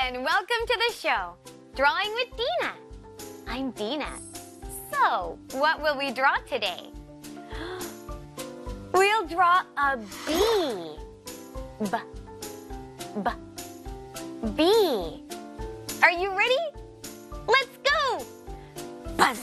and welcome to the show, Drawing with Dina. I'm Dina. So, what will we draw today? We'll draw a bee. Bee. Are you ready? Let's go! Buzz.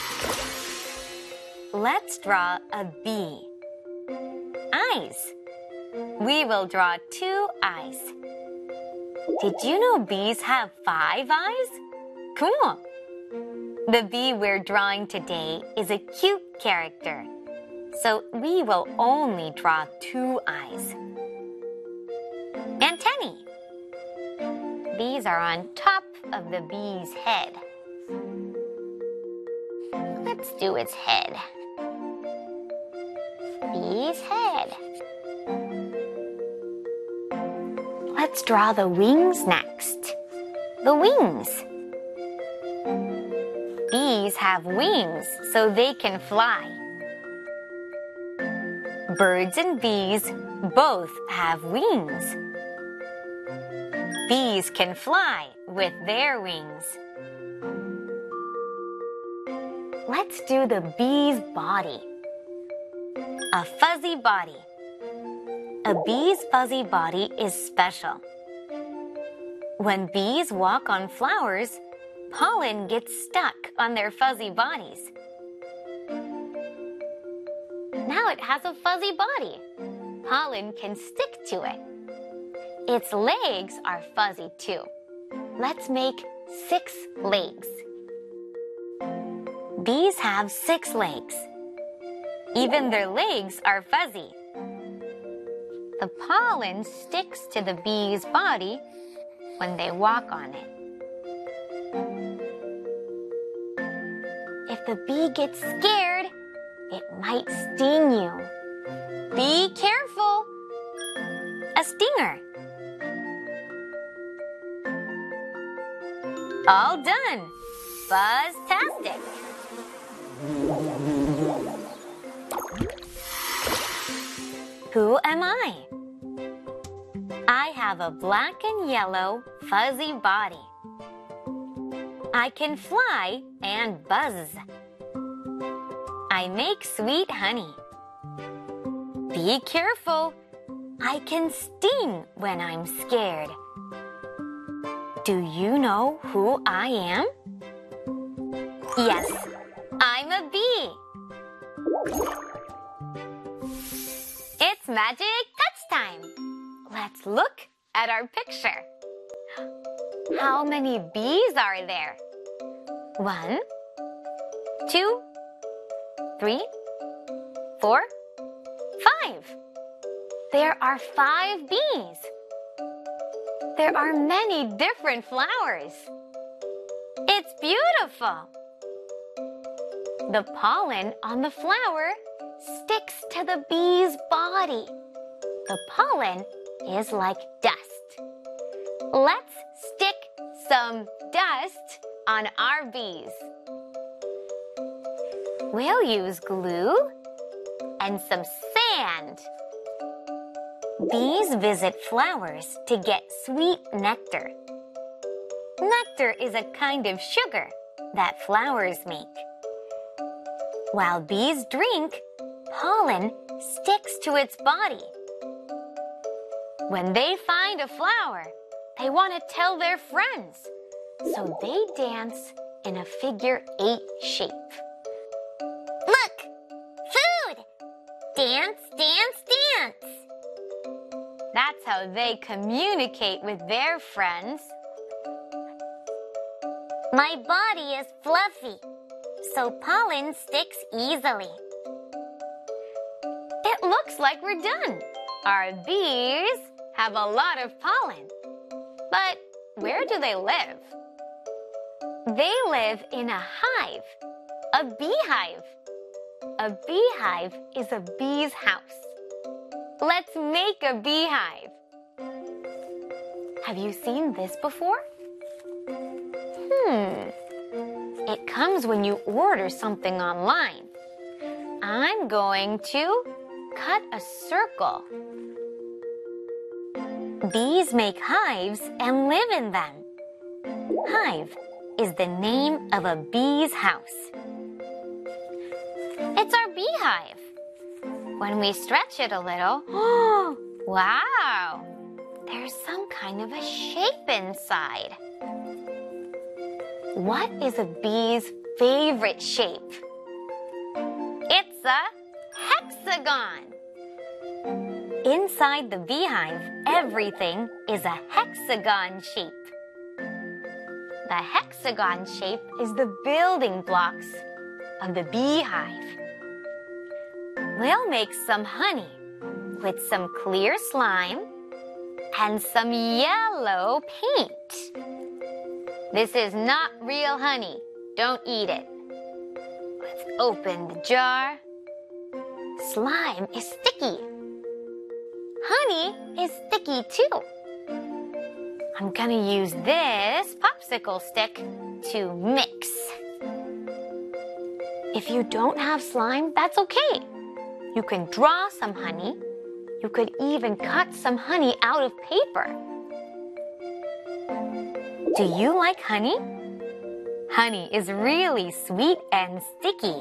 Let's draw a bee. Eyes. We will draw 2 eyes. Did you know bees have 5 eyes? Cool! The bee we're drawing today is a cute character, so we will only draw 2 eyes. Antennae. These are on top of the bee's head. Let's do its head. Bee's head. Let's draw the wings next. The wings. Bees have wings so they can fly. Birds and bees both have wings. Bees can fly with their wings. Let's do the bee's body. A fuzzy body. A bee's fuzzy body is special. When bees walk on flowers, pollen gets stuck on their fuzzy bodies. Now it has a fuzzy body. Pollen can stick to it. Its legs are fuzzy too. Let's make 6 legs. Bees have 6 legs. Even their legs are fuzzy. The pollen sticks to the bee's body when they walk on it. If the bee gets scared, it might sting you. Be careful! A stinger. All done! Buzztastic! Who am I? I have a black and yellow fuzzy body. I can fly and buzz. I make sweet honey. Be careful. I can sting when I'm scared. Do you know who I am? Yes, I'm a bee. It's magic touch time. Let's look at our picture. How many bees are there? 1, 2, 3, 4, 5. There are 5 bees. There are many different flowers. It's beautiful. The pollen on the flower sticks to the bee's body. The pollen is like dust. Let's stick some dust on our bees. We'll use glue and some sand. Bees visit flowers to get sweet nectar. Nectar is a kind of sugar that flowers make. While bees drink, pollen sticks to its body. When they find a flower, they want to tell their friends, so they dance in a figure 8 shape. Look! Food! Dance, dance, dance! That's how they communicate with their friends. My body is fluffy, so pollen sticks easily. It looks like we're done. Our bees have a lot of pollen. But where do they live? They live in a hive, a beehive. A beehive is a bee's house. Let's make a beehive. Have you seen this before? It comes when you order something online. I'm going to cut a circle. Bees make hives and live in them. Hive is the name of a bee's house. It's our beehive. When we stretch it a little, oh, wow! There's some kind of a shape inside. What is a bee's favorite shape? It's a hexagon. Inside the beehive, everything is a hexagon shape. The hexagon shape is the building blocks of the beehive. We'll make some honey with some clear slime and some yellow paint. This is not real honey. Don't eat it. Let's open the jar. Slime is sticky. Honey is sticky too. I'm gonna use this popsicle stick to mix. If you don't have slime, that's okay. You can draw some honey. You could even cut some honey out of paper. Do you like honey? Honey is really sweet and sticky.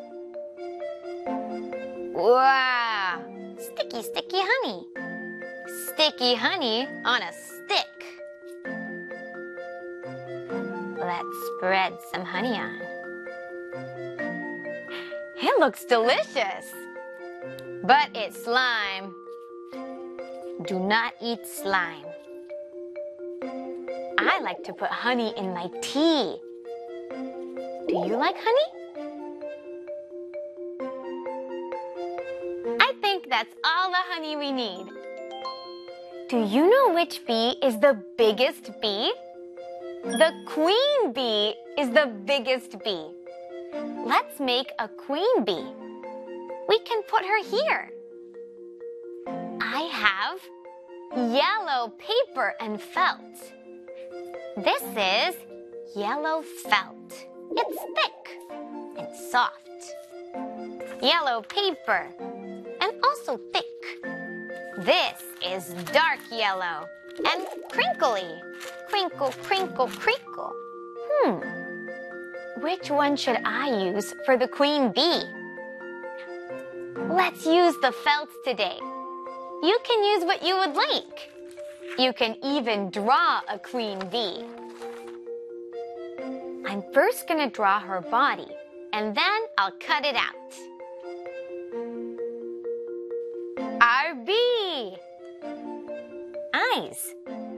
Wow! Sticky, sticky honey. Sticky honey on a stick. Let's spread some honey on. It looks delicious. But it's slime. Do not eat slime. I like to put honey in my tea. Do you like honey? I think that's all the honey we need. Do you know which bee is the biggest bee? The queen bee is the biggest bee. Let's make a queen bee. We can put her here. I have yellow paper and felt. This is yellow felt. It's thick and soft. Yellow paper and also thick. This is dark yellow and crinkly. Crinkle, crinkle, crinkle. Which one should I use for the queen bee? Let's use the felt today. You can use what you would like. You can even draw a queen bee. I'm first gonna draw her body, and then I'll cut it out. Our bee. Eyes.